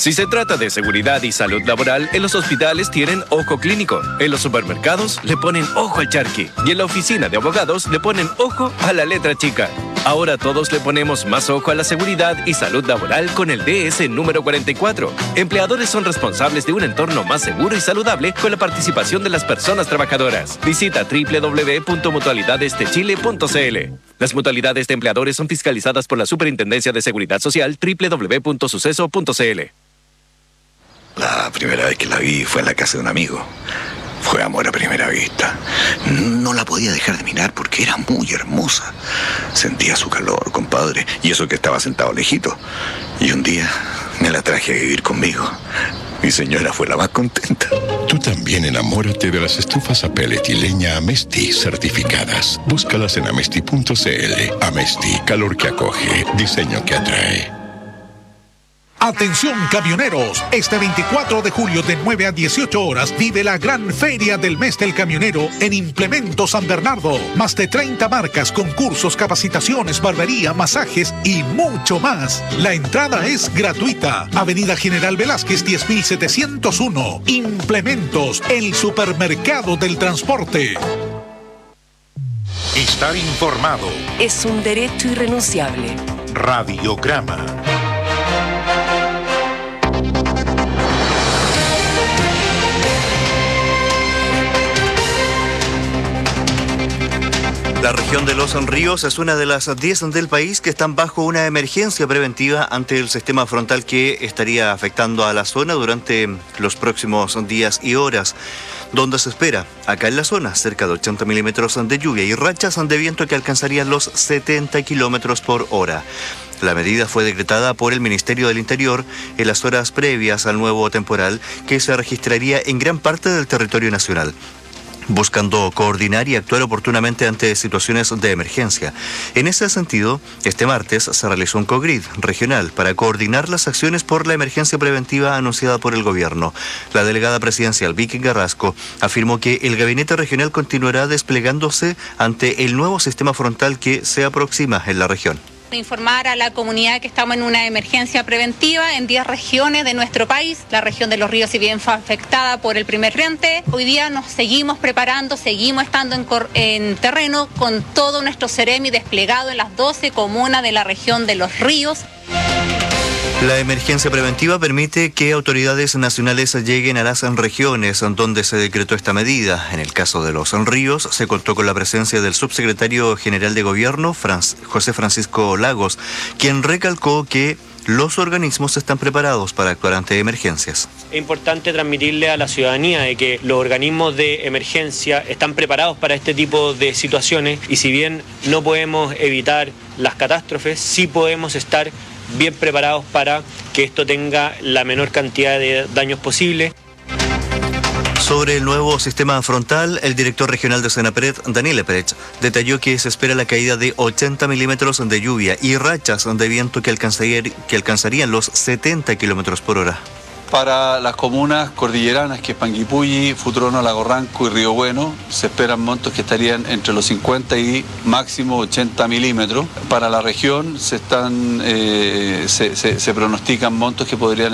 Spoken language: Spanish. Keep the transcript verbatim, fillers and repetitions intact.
Si se trata de seguridad y salud laboral, en los hospitales tienen ojo clínico, en los supermercados le ponen ojo al charqui y en la oficina de abogados le ponen ojo a la letra chica. Ahora todos le ponemos más ojo a la seguridad y salud laboral con el D S número cuarenta y cuatro. Empleadores son responsables de un entorno más seguro y saludable con la participación de las personas trabajadoras. Visita doble u doble u doble u punto mutualidades de chile punto c l. Las mutualidades de empleadores son fiscalizadas por la Superintendencia de Seguridad Social doble u doble u doble u punto suceso punto c l. La primera vez que la vi fue en la casa de un amigo. Fue amor a primera vista. No la podía dejar de mirar porque era muy hermosa. Sentía su calor, compadre, y eso que estaba sentado lejito. Y un día me la traje a vivir conmigo. Mi señora fue la más contenta. Tú también enamórate de las estufas a pellet y leña Amesti certificadas. Búscalas en amesti punto c l. Amesti, calor que acoge, diseño que atrae. Atención camioneros, este veinticuatro de julio de nueve a dieciocho horas vive la gran feria del mes del camionero en Implemento San Bernardo. Más de treinta marcas, concursos, capacitaciones, barbería, masajes y mucho más. La entrada es gratuita. Avenida General Velázquez diez mil setecientos uno. Implementos, el supermercado del transporte. Estar informado es un derecho irrenunciable. Radiograma. La región de Los Ríos es una de las diez del país que están bajo una emergencia preventiva ante el sistema frontal que estaría afectando a la zona durante los próximos días y horas, donde se espera, acá en la zona, cerca de ochenta milímetros de lluvia y rachas de viento que alcanzarían los setenta kilómetros por hora. La medida fue decretada por el Ministerio del Interior en las horas previas al nuevo temporal que se registraría en gran parte del territorio nacional, buscando coordinar y actuar oportunamente ante situaciones de emergencia. En ese sentido, este martes se realizó un COGRID regional para coordinar las acciones por la emergencia preventiva anunciada por el gobierno. La delegada presidencial Vicky Carrasco afirmó que el gabinete regional continuará desplegándose ante el nuevo sistema frontal que se aproxima en la región. Informar a la comunidad que estamos en una emergencia preventiva en diez regiones de nuestro país. La región de Los Ríos, si bien fue afectada por el primer frente, hoy día nos seguimos preparando, seguimos estando en, en terreno con todo nuestro Ceremi desplegado en las doce comunas de la región de Los Ríos. La emergencia preventiva permite que autoridades nacionales lleguen a las regiones donde se decretó esta medida. En el caso de Los Ríos, se contó con la presencia del subsecretario general de Gobierno, Franz, José Francisco Lagos, quien recalcó que los organismos están preparados para actuar ante emergencias. Es importante transmitirle a la ciudadanía de que los organismos de emergencia están preparados para este tipo de situaciones y si bien no podemos evitar las catástrofes, sí podemos estar bien preparados para que esto tenga la menor cantidad de daños posible. Sobre el nuevo sistema frontal, el director regional de Senapred, Daniel Eprech, detalló que se espera la caída de ochenta milímetros de lluvia y rachas de viento que, alcanzaría, que alcanzarían los setenta kilómetros por hora. Para las comunas cordilleranas, que es Panguipulli, Futrono, Lago Ranco y Río Bueno, se esperan montos que estarían entre los cincuenta y máximo ochenta milímetros. Para la región se, están, eh, se, se, se pronostican montos que podrían